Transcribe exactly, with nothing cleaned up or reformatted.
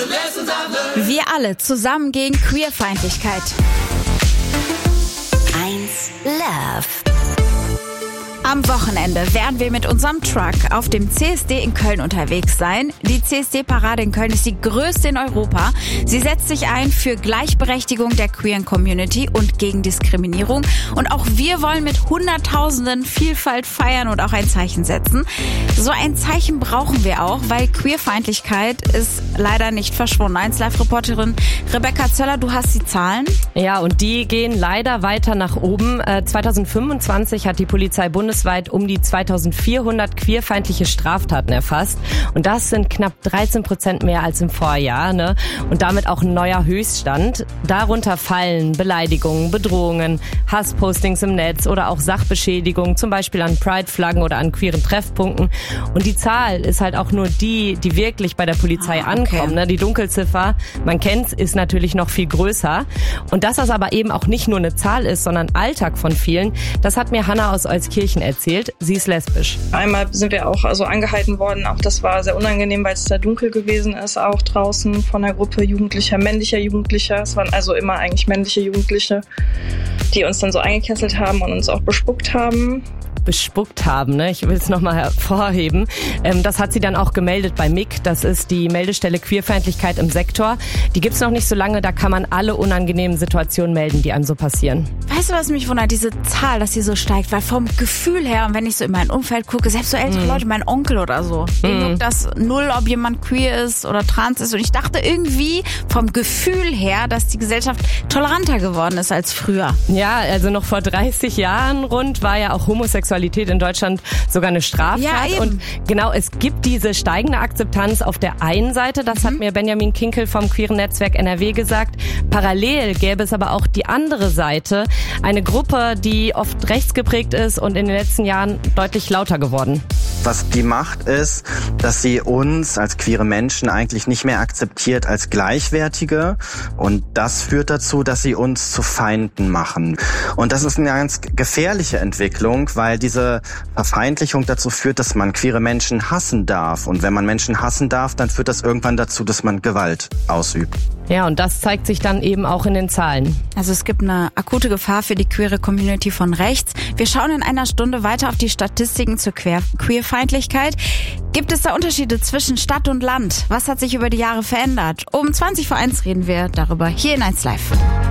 Wir alle zusammen gegen Queerfeindlichkeit. eins Love. Am Wochenende werden wir mit unserem Truck auf dem C S D in Köln unterwegs sein. Die C S D-Parade in Köln ist die größte in Europa. Sie setzt sich ein für Gleichberechtigung der queeren Community und gegen Diskriminierung. Und auch wir wollen mit Hunderttausenden Vielfalt feiern und auch ein Zeichen setzen. So ein Zeichen brauchen wir auch, weil Queerfeindlichkeit ist leider nicht verschwunden. eins Live-Reporterin Rebecca Zöller, du hast die Zahlen? Ja, und die gehen leider weiter nach oben. Äh, zweitausendfünfundzwanzig hat die Polizei bundesweit um die zweitausendvierhundert queerfeindliche Straftaten erfasst. Und das sind knapp dreizehn Prozent mehr als im Vorjahr, ne? Und damit auch ein neuer Höchststand. Darunter fallen Beleidigungen, Bedrohungen, Hasspostings im Netz oder auch Sachbeschädigungen, zum Beispiel an Pride-Flaggen oder an queeren Treffpunkten. Und die Zahl ist halt auch nur die, die wirklich bei der Polizei ah, okay. ankommt, ne? Die Dunkelziffer, man kennt's, ist natürlich noch viel größer. Und dass das aber eben auch nicht nur eine Zahl ist, sondern Alltag von vielen, das hat mir Hanna aus Euskirchen erzählt. Sie ist lesbisch. Einmal sind wir auch also angehalten worden. Auch das war sehr unangenehm, weil es sehr dunkel gewesen ist. Auch draußen von einer Gruppe Jugendlicher, männlicher Jugendlicher. Es waren also immer eigentlich männliche Jugendliche, die uns dann so eingekesselt haben und uns auch bespuckt haben. bespuckt haben, ne? Ich will es nochmal hervorheben. Ähm, das hat sie dann auch gemeldet bei M I K. Das ist die Meldestelle Queerfeindlichkeit im Sektor. Die gibt's noch nicht so lange, da kann man alle unangenehmen Situationen melden, die einem so passieren. Weißt du, was mich wundert? Diese Zahl, dass sie so steigt, weil vom Gefühl her, und wenn ich so in mein Umfeld gucke, selbst so ältere mm. Leute, mein Onkel oder so, denen mm. juckt das null, ob jemand queer ist oder trans ist. Und ich dachte irgendwie vom Gefühl her, dass die Gesellschaft toleranter geworden ist als früher. Ja, also noch vor dreißig Jahren rund war ja auch Homosexualität in Deutschland sogar eine Straftat. Ja, eben. Und genau, es gibt diese steigende Akzeptanz auf der einen Seite, das mhm. hat mir Benjamin Kinkel vom Queeren Netzwerk N R W gesagt. Parallel gäbe es aber auch die andere Seite, eine Gruppe, die oft rechtsgeprägt ist und in den letzten Jahren deutlich lauter geworden. Was die macht, ist, dass sie uns als queere Menschen eigentlich nicht mehr akzeptiert als Gleichwertige. Und das führt dazu, dass sie uns zu Feinden machen. Und das ist eine ganz gefährliche Entwicklung, weil diese Verfeindlichung dazu führt, dass man queere Menschen hassen darf. Und wenn man Menschen hassen darf, dann führt das irgendwann dazu, dass man Gewalt ausübt. Ja, und das zeigt sich dann eben auch in den Zahlen. Also es gibt eine akute Gefahr für die queere Community von rechts. Wir schauen in einer Stunde weiter auf die Statistiken zur Queer- Queerfeindlichkeit. Gibt es da Unterschiede zwischen Stadt und Land? Was hat sich über die Jahre verändert? Um zwanzig vor eins reden wir darüber hier in eins Live.